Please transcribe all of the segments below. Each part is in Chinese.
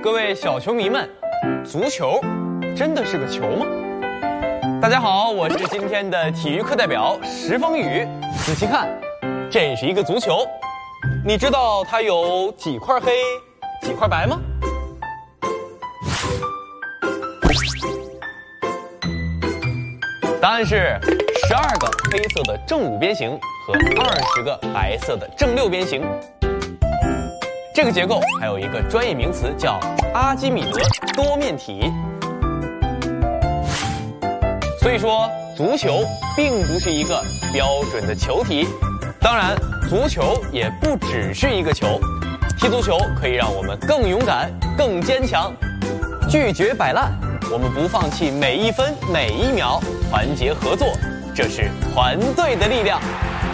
各位小球迷们，足球真的是个球吗？大家好，我是今天的体育课代表石风雨。仔细看，这是一个足球，你知道它有几块黑，几块白吗？答案是12个黑色的正五边形和20个白色的正六边形。这个结构还有一个专业名词叫阿基米德多面体。所以说，足球并不是一个标准的球体。当然，足球也不只是一个球。踢足球可以让我们更勇敢、更坚强，拒绝摆烂。我们不放弃每一分每一秒，团结合作，这是团队的力量。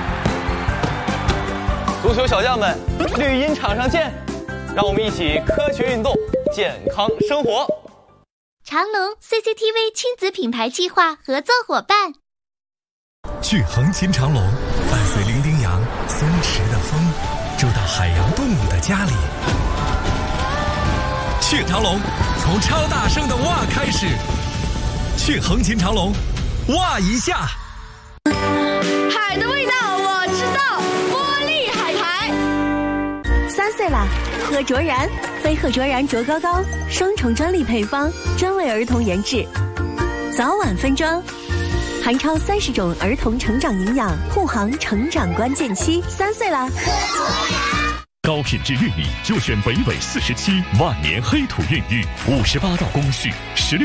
足球小将们，绿茵场上见！让我们一起科学运动，健康生活。 长隆 CCTV 亲子品牌计划合作伙伴。 去横琴长隆，伴随伶仃羊、松弛的风，住到海洋动物的家里。去长隆，从超大声的哇开始。去横琴长隆，哇一下。 海的味道我知道，茉莉海苔。 3岁啦，喝卓然，非喝卓然卓高高，双重专利配方，专为儿童研制，早晚分装，含超30种儿童成长营养，护航成长关键期。3岁啦，喝卓然。 高品质玉米就选北纬47万年黑土孕育，58道工序，16